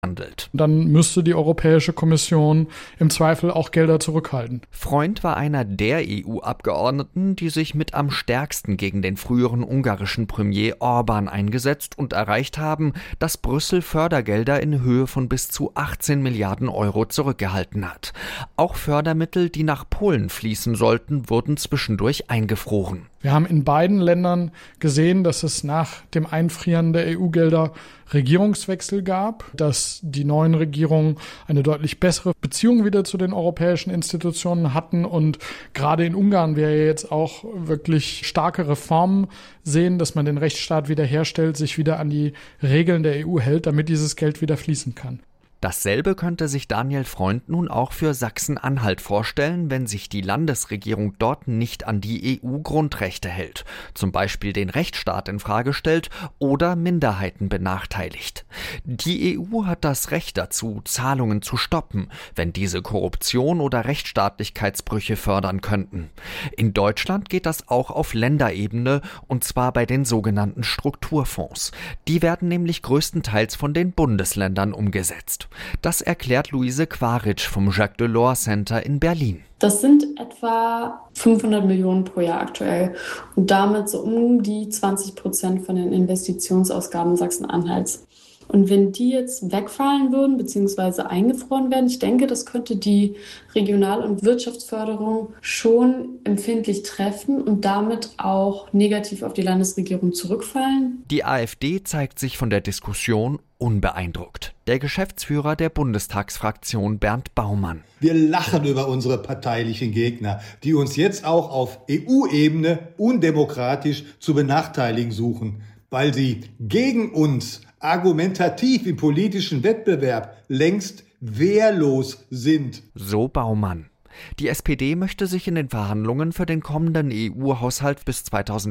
handelt. Dann müsste die Europäische Kommission im Zweifel auch Gelder zurückhalten. Freund war einer der EU-Abgeordneten, die sich mit am stärksten gegen den früheren ungarischen Premier Orbán eingesetzt und erreicht haben, dass Brüssel Fördergelder in Höhe von bis zu 18 Milliarden Euro zurückgehalten hat. Auch Fördermittel, die nach Polen fließen sollten, wurden zwischendurch eingefroren. Wir haben in beiden Ländern gesehen, dass es nach dem Einfrieren der EU-Gelder Regierungswechsel gab, dass die neuen Regierungen eine deutlich bessere Beziehung wieder zu den europäischen Institutionen hatten und gerade in Ungarn wir jetzt auch wirklich starke Reformen sehen, dass man den Rechtsstaat wiederherstellt, sich wieder an die Regeln der EU hält, damit dieses Geld wieder fließen kann. Dasselbe könnte sich Daniel Freund nun auch für Sachsen-Anhalt vorstellen, wenn sich die Landesregierung dort nicht an die EU-Grundrechte hält, zum Beispiel den Rechtsstaat in Frage stellt oder Minderheiten benachteiligt. Die EU hat das Recht dazu, Zahlungen zu stoppen, wenn diese Korruption oder Rechtsstaatlichkeitsbrüche fördern könnten. In Deutschland geht das auch auf Länderebene, und zwar bei den sogenannten Strukturfonds. Die werden nämlich größtenteils von den Bundesländern umgesetzt. Das erklärt Luise Quaritsch vom Jacques Delors Center in Berlin. Das sind etwa 500 Millionen pro Jahr aktuell und damit so um die 20% von den Investitionsausgaben Sachsen-Anhalts. Und wenn die jetzt wegfallen würden bzw. eingefroren werden, ich denke, das könnte die Regional- und Wirtschaftsförderung schon empfindlich treffen und damit auch negativ auf die Landesregierung zurückfallen. Die AfD zeigt sich von der Diskussion unbeeindruckt. Der Geschäftsführer der Bundestagsfraktion Bernd Baumann. Wir lachen über unsere parteilichen Gegner, die uns jetzt auch auf EU-Ebene undemokratisch zu benachteiligen suchen, weil sie gegen uns argumentativ im politischen Wettbewerb längst wehrlos sind. So Baumann. Die SPD möchte sich in den Verhandlungen für den kommenden EU-Haushalt bis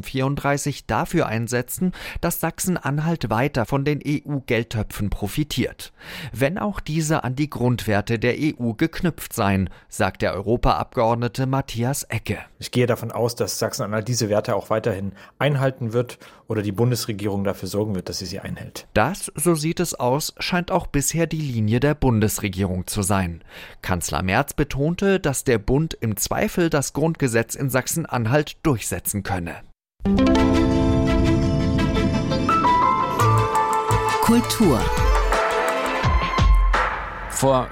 2034 dafür einsetzen, dass Sachsen-Anhalt weiter von den EU-Geldtöpfen profitiert. Wenn auch diese an die Grundwerte der EU geknüpft seien, sagt der Europaabgeordnete Matthias Ecke. Ich gehe davon aus, dass Sachsen-Anhalt diese Werte auch weiterhin einhalten wird oder die Bundesregierung dafür sorgen wird, dass sie einhält. Das, so sieht es aus, scheint auch bisher die Linie der Bundesregierung zu sein. Kanzler Merz betonte, dass der Bund im Zweifel das Grundgesetz in Sachsen-Anhalt durchsetzen könne. Kultur. Vor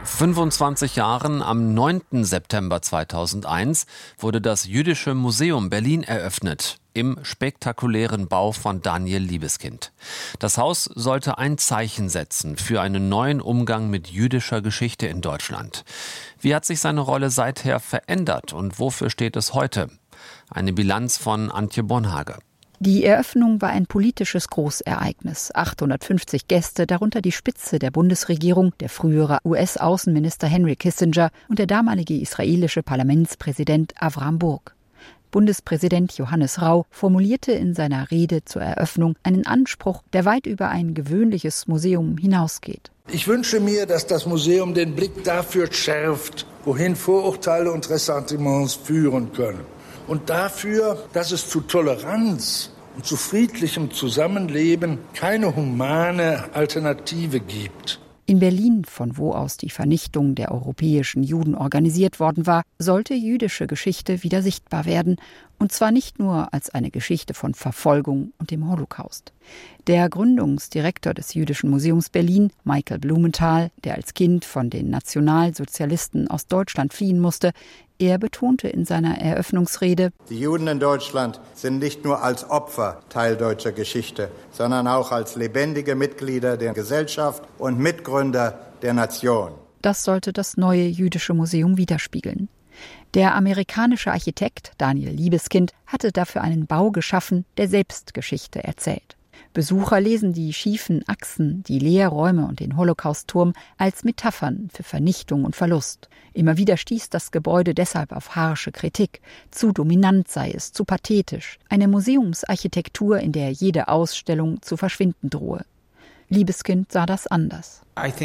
25 Jahren, am 9. September 2001, wurde das Jüdische Museum Berlin eröffnet, im spektakulären Bau von Daniel Libeskind. Das Haus sollte ein Zeichen setzen für einen neuen Umgang mit jüdischer Geschichte in Deutschland. Wie hat sich seine Rolle seither verändert und wofür steht es heute? Eine Bilanz von Antje Bornhage. Die Eröffnung war ein politisches Großereignis. 850 Gäste, darunter die Spitze der Bundesregierung, der frühere US-Außenminister Henry Kissinger und der damalige israelische Parlamentspräsident Avram Burg. Bundespräsident Johannes Rau formulierte in seiner Rede zur Eröffnung einen Anspruch, der weit über ein gewöhnliches Museum hinausgeht. Ich wünsche mir, dass das Museum den Blick dafür schärft, wohin Vorurteile und Ressentiments führen können. Und dafür, dass es zu Toleranz und zu friedlichem Zusammenleben keine humane Alternative gibt. In Berlin, von wo aus die Vernichtung der europäischen Juden organisiert worden war, sollte jüdische Geschichte wieder sichtbar werden, und zwar nicht nur als eine Geschichte von Verfolgung und dem Holocaust. Der Gründungsdirektor des Jüdischen Museums Berlin, Michael Blumenthal, der als Kind von den Nationalsozialisten aus Deutschland fliehen musste, er betonte in seiner Eröffnungsrede: Die Juden in Deutschland sind nicht nur als Opfer Teil deutscher Geschichte, sondern auch als lebendige Mitglieder der Gesellschaft und Mitgründer der Nation. Das sollte das neue Jüdische Museum widerspiegeln. Der amerikanische Architekt Daniel Libeskind hatte dafür einen Bau geschaffen, der selbst Geschichte erzählt. Besucher lesen die schiefen Achsen, die Leerräume und den Holocaust-Turm als Metaphern für Vernichtung und Verlust. Immer wieder stieß das Gebäude deshalb auf harsche Kritik. Zu dominant sei es, zu pathetisch. Eine Museumsarchitektur, in der jede Ausstellung zu verschwinden drohe. Libeskind sah das anders.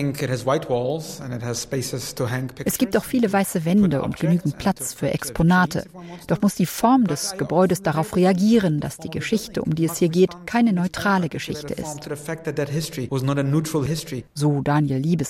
Es gibt auch viele weiße Wände und genügend Platz für Exponate. Doch muss die Form des Gebäudes darauf reagieren, dass die Geschichte, um die es hier geht, keine neutrale Geschichte ist. So Daniel Libeskind.